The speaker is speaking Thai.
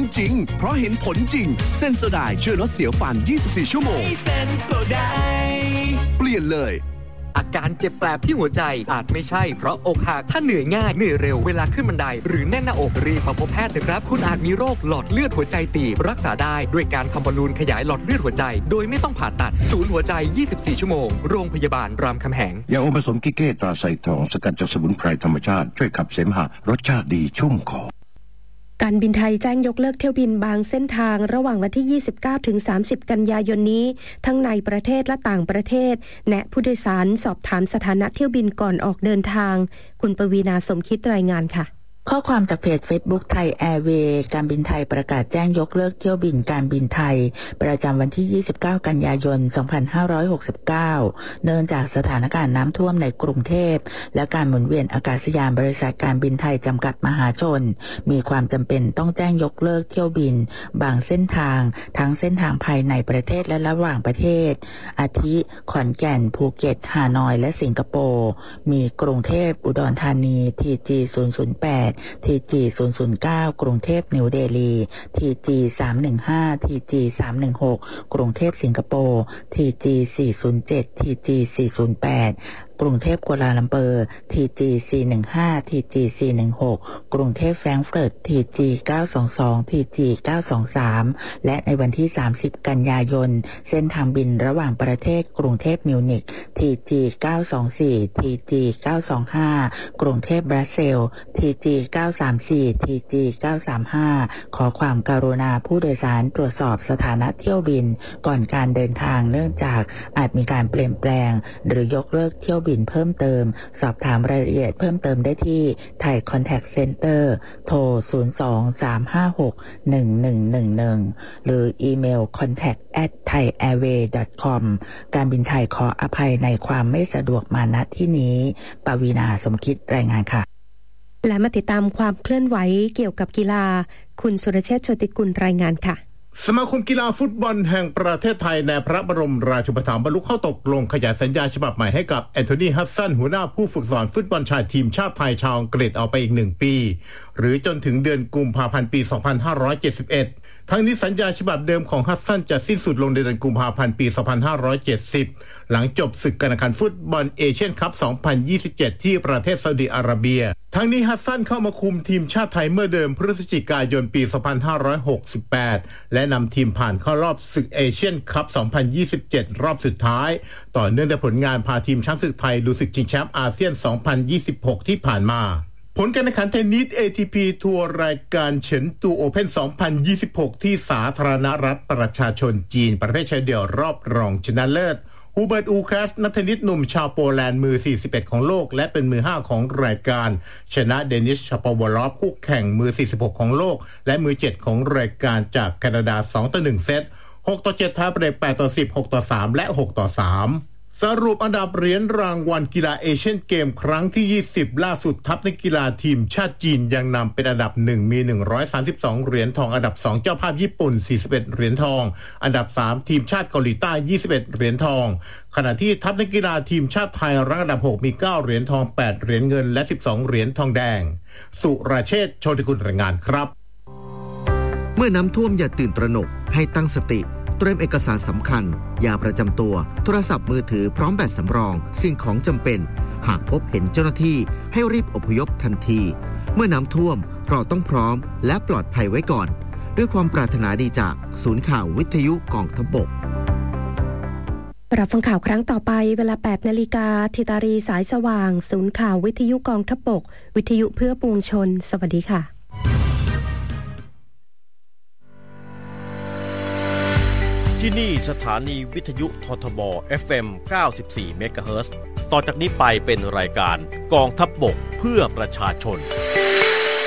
จริงเพราะเห็นผลจริงเซนโซไดช่วยลดเสียวฟัน24ชั่วโมงเซนโซไดเปลี่ยนเลยอาการเจ็บแปลบที่หัวใจอาจไม่ใช่เพราะอกหักถ้าเหนื่อยง่ายเหนื่อยเร็วเวลาขึ้นบันไดหรือแน่นหน้าอกรีบมาพบแพทย์เถอะครับคุณอาจมีโรคหลอดเลือดหัวใจตีบรักษาได้ด้วยการทำบอลลูนขยายหลอดเลือดหัวใจโดยไม่ต้องผ่าตัดศูนย์หัวใจ24ชั่วโมงโรงพยาบาลรามคำแหงยาอมผสมกิเก้ตราไซทองสกัดจากสมุนไพรธรรมชาติช่วยขับเสมหะรสชาติดีชุ่มคอการบินไทยแจ้งยกเลิกเที่ยวบินบางเส้นทางระหว่างวันที่29ถึง30กันยายนนี้ทั้งในประเทศและต่างประเทศแนะผู้โดยสารสอบถามสถานะเที่ยวบินก่อนออกเดินทางคุณปวีณาสมคิดรายงานค่ะข้อความจากเพจ Facebook ไทยแอร์เวย์การบินไทยประกาศแจ้งยกเลิกเที่ยวบินการบินไทยประจำวันที่29กันยายน2569เนื่องจากสถานการณ์น้ำท่วมในกรุงเทพและการหมุนเวียนอากาศยานบริษัทการบินไทยจำกัดมหาชนมีความจำเป็นต้องแจ้งยกเลิกเที่ยวบินบางเส้นทางทั้งเส้นทางภายในประเทศและระหว่างประเทศอาทิขอนแก่นภูเก็ตฮานอยและสิงคโปร์มีกรุงเทพอุดรธานี TG 008 TG 009กรุงเทพนิวเดลี TG 315 TG 316กรุงเทพสิงคโปร์ TG 407 TG 408กรุงเทพกัวลาลัมเปอร์ TG 415 TG 416กรุงเทพแฟรงก์เฟิร์ต TG 922 TG 923และในวันที่30กันยายนเส้นทางบินระหว่างประเทศกรุงเทพมิวนิก TG 924 TG 925กรุงเทพบรัสเซลส์ TG 934 TG 935ขอความกรุณาผู้โดยสารตรวจสอบสถานะเที่ยวบินก่อนการเดินทางเนื่องจากอาจมีการเปลี่ยนแปลงหรือยกเลิกเที่ยวบินเพิ่มเติมสอบถามรายละเอียดเพิ่มเติมได้ที่ไทยคอนแทคเซ็นเตอร์โทร02-356-1111หรืออีเมล contact@thaiairways.com การบินไทยขออภัยในความไม่สะดวกมาณที่นี้ปวีณาสมคิดรายงานค่ะและมาติดตามความเคลื่อนไหวเกี่ยวกับกีฬาคุณสุรเชษฐ์โชติกุลรายงานค่ะสมาคมกีฬาฟุตบอลแห่งประเทศไทยในพระบรมราชูปถัมภ์บรรลุข้อตกลงขยายสัญญาฉบับใหม่ให้กับแอนโทนีฮัดสันหัวหน้าผู้ฝึกสอนฟุตบอลชายทีมชาติไทยชาวอังกฤษเอาไปอีก1ปีหรือจนถึงเดือนกุมภาพันธ์ปี2571ทั้งนี้สัญญาฉบับเดิมของฮัดสันจะสิ้นสุดลงในเดือนกุมภาพันธ์ปี2570หลังจบศึกการแข่งขันฟุตบอลเอเชียนคัพ2027ที่ประเทศซาอุดิอาระเบียทั้งนี้ฮัดสันเข้ามาคุมทีมชาติไทยเมื่อเดิมพฤศจิกายนปี2568และนำทีมผ่านเข้ารอบศึกเอเชียนคัพ2027รอบสุดท้ายต่อเนื่องจากผลงานพาทีมช้างศึกไทยลุยศึกชิงแชมป์อาเซียน2026ที่ผ่านมาผลการแข่งขันเทนนิส ATP ทัวร์รายการเฉินตูโอเพ่น2026ที่สาธารณรัฐประชาชนจีนประเภทชายเดี่ยวรอบรองชนะเลิศฮูเบิร์ต อูแคสนักเทนนิสหนุ่มชาวโปแลนด์มือ41ของโลกและเป็นมือ5ของรายการชนะเดนิส ชาปาวอลอฟคู่แข่งมือ46ของโลกและมือ7ของรายการจากแคนาดา 2-1 เซต 6-7 ท้ายเบรก 8-10 6-3 และ 6-3สรุปอันดับเหรียญรางวัลกีฬาเอเชียนเกมครั้งที่20ล่าสุดทัพนักกีฬาทีมชาติจีนยังนำเป็นอันดับ1มี132เหรียญทองอันดับ2เจ้าภาพญี่ปุ่น41เหรียญทองอันดับ3ทีมชาติเกาหลีใต้21เหรียญทองขณะที่ทัพนักกีฬาทีมชาติไทยรั้งอันดับ6มี9เหรียญทอง8เหรียญเงินและ12เหรียญทองแดงสุรเชษฐ์ โชติกุลรายงานครับเมื่อน้ำท่วมอย่าตื่นตระหนกให้ตั้งสติเตรียมเอกสารสำคัญยาประจำตัวโทรศัพท์มือถือพร้อมแบตสำรองสิ่งของจำเป็นหากพบเห็นเจ้าหน้าที่ให้รีบอพยพทันทีเมื่อน้ำท่วมเราต้องพร้อมและปลอดภัยไว้ก่อนด้วยความปรารถนาดีจากศูนย์ข่าววิทยุกองทัพบกรับฟังข่าวครั้งต่อไปเวลา 8 นาฬิกาธิตารีสายสว่างศูนย์ข่าววิทยุกองทัพบกวิทยุเพื่อปวงชนสวัสดีค่ะที่นี่สถานีวิทยุททบ FM 94 เมกะเฮิรตซ์ต่อจากนี้ไปเป็นรายการกองทัพบกเพื่อประชาชน